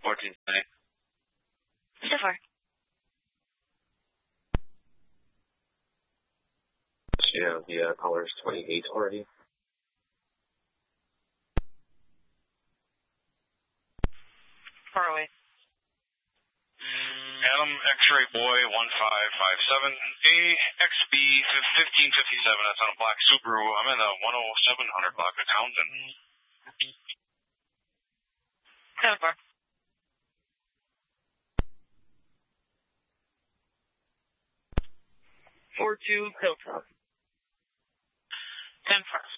1420. So far. Yeah, the color's 28 already. Far away. Adam X-Ray Boy 1557 AXB 1557. That's on a black Subaru. I'm in the 10700 block of Townsend. 7-4. 42 Hilltop. 10-4.